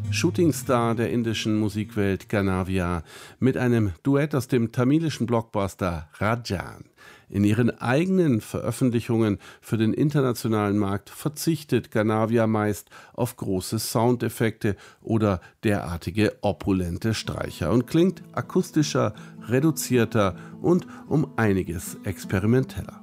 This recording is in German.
Shootingstar der indischen Musikwelt Ganavia mit einem Duett aus dem tamilischen Blockbuster Rajan. In ihren eigenen Veröffentlichungen für den internationalen Markt verzichtet Ganavia meist auf große Soundeffekte oder derartige opulente Streicher und klingt akustischer, reduzierter und um einiges experimenteller.